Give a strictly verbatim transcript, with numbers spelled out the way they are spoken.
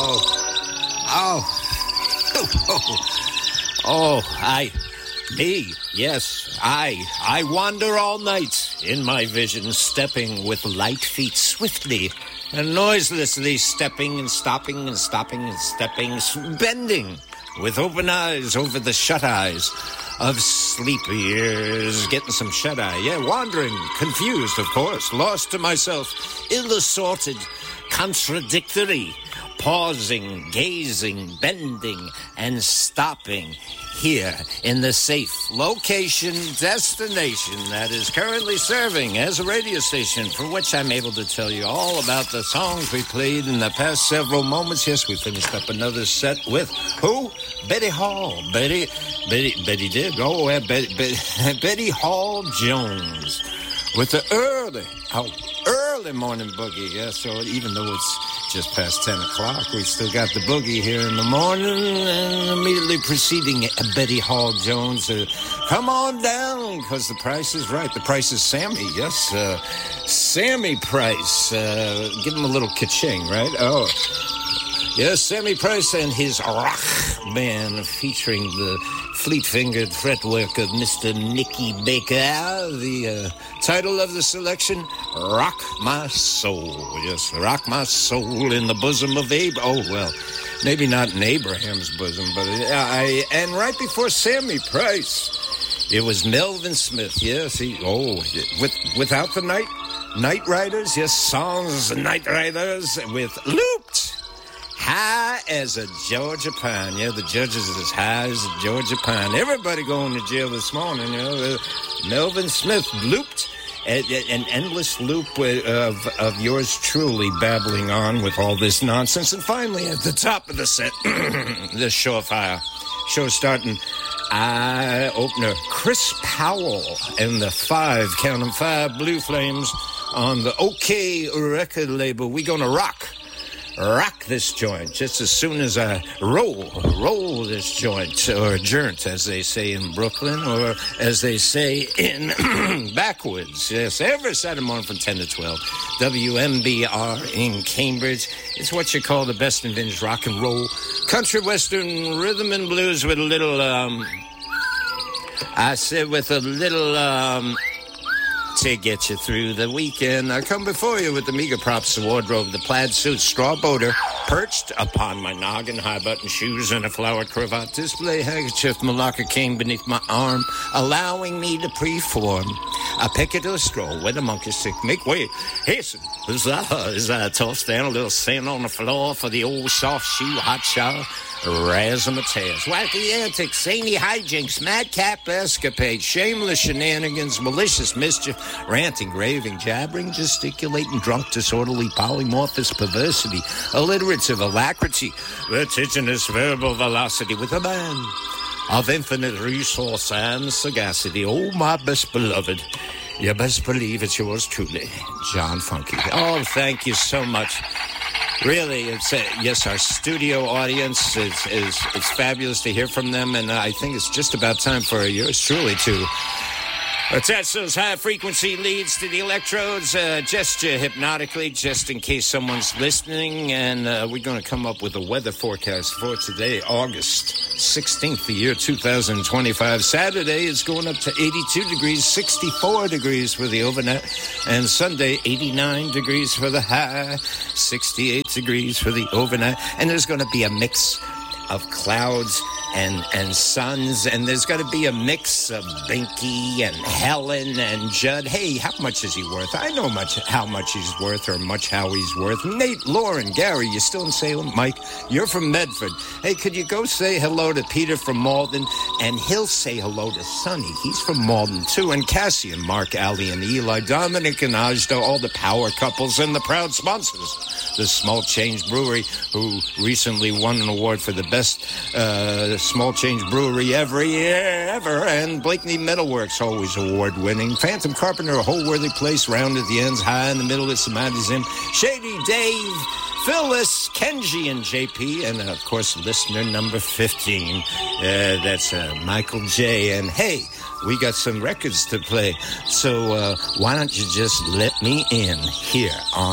Oh. Oh. Oh, I... Me, yes, I. I wander all night in my vision, stepping with light feet swiftly and noiselessly, stepping and stopping and stopping and stepping, bending with open eyes over the shut eyes of sleepy ears, getting some shut eye. Yeah, wandering, confused, of course, lost to myself, ill-assorted, contradictory, pausing, gazing, bending, and stopping here in the safe location destination that is currently serving as a radio station, for which I'm able to tell you all about the songs we played in the past several moments. Yes, we finished up another set with who? Betty Hall. Betty, Betty, Betty did. Oh, yeah, Betty, Betty, Betty Hall Jones with the early, oh, early morning boogie. Yeah, so even though it's just past ten o'clock, we still got the boogie here in the morning, and immediately preceding Betty Hall Jones. Uh, come on down, because the price is right. The price is Sammy, yes. Uh, Sammy Price. Uh, give him a little ka-ching, right? Oh, yes, Sammy Price and his rock band featuring the fleet-fingered fretwork of Mister Nicky Baker. The uh, title of the selection, Rock My Soul. Yes, Rock My Soul in the bosom of Abe. Oh, well, maybe not in Abraham's bosom, but I. And right before Sammy Price, it was Melvin Smith. Yes, he. Oh, with without the night night riders. Yes, songs Night Riders with Looped. High as a Georgia pine. Yeah, the judges is as high as a Georgia pine. Everybody going to jail this morning. You know, uh, Melvin Smith looped a, a, an endless loop of, of yours truly babbling on with all this nonsense. And finally, at the top of the set, the surefire show starting, eye opener, Chris Powell and the five, count 'em five, Blue Flames on the OK record label. We gonna rock. Rock this joint just as soon as I roll, roll this joint, or joint, as they say in Brooklyn, or as they say in backwoods. Yes, every Saturday morning from ten to twelve, W M B R in Cambridge. It's what you call the best in vintage rock and roll, country, western, rhythm and blues with a little, um, I said with a little, um... to get you through the weekend. I come before you with the meager props of wardrobe, the plaid suit, straw boater, perched upon my noggin, high-button shoes, and a flowered cravat, display handkerchief, malacca cane beneath my arm, allowing me to preform a picket or stroll with a monkey stick. Make way, hasten, huzzah, as I toss down a little sand on the floor for the old soft shoe hot shower. Razzmatazz, wacky antics, zany hijinks, madcap escapades, shameless shenanigans, malicious mischief, ranting, raving, jabbering, gesticulating, drunk, disorderly, polymorphous perversity, alliterative alacrity, vertiginous verbal velocity with a man of infinite resource and sagacity. Oh, my best beloved, you best believe it's yours truly, John Funky. Oh, thank you so much. Really, it's uh, yes, our studio audience is, is it's fabulous to hear from them, and I think it's just about time for yours truly to attach those high-frequency leads to the electrodes, uh, gesture hypnotically, just in case someone's listening, and uh, we're going to come up with a weather forecast for today, August sixteenth, the year two thousand twenty-five. Saturday is going up to eighty-two degrees, sixty-four degrees for the overnight, and Sunday, eighty-nine degrees for the high, sixty-eight degrees for the overnight, and there's going to be a mix of clouds and and suns, and there's got to be a mix of Binky and Helen and Judd. Hey, how much is he worth? I know much how much he's worth, or much how he's worth. Nate, Lauren, Gary, you still in Salem? Mike, you're from Medford. Hey, could you go say hello to Peter from Malden? And he'll say hello to Sonny. He's from Malden, too. And Cassie and Mark, Allie and Eli, Dominic and Ajda, all the power couples and the proud sponsors. The Small Change Brewery, who recently won an award for the best uh, small change brewery every year, ever. And Blakeney Metalworks, always award-winning. Phantom Carpenter, a whole-worthy place, round at the ends, high in the middle, it's somebody's in. Shady Dave, Phyllis, Kenji, and J P, and, of course, listener number fifteen. Uh, that's uh, Michael J. And, hey, we got some records to play, so uh, why don't you just let me in here on